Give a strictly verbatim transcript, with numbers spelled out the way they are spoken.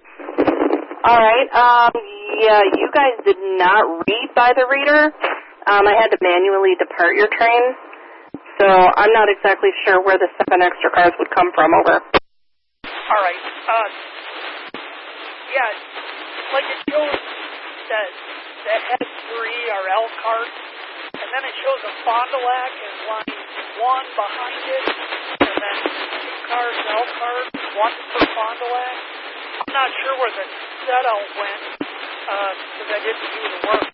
All right. Um, yeah, you guys did not read by the reader. Um, I had to manually depart your train, so I'm not exactly sure where the seven extra cars would come from. Over. All right. Uh, yeah, like it shows that that S three or L cart, and then it shows a Fond du Lac as line one behind it, and then two cars L cart, one for Fond du Lac. I'm not sure where the setup went, because uh, I didn't do the work.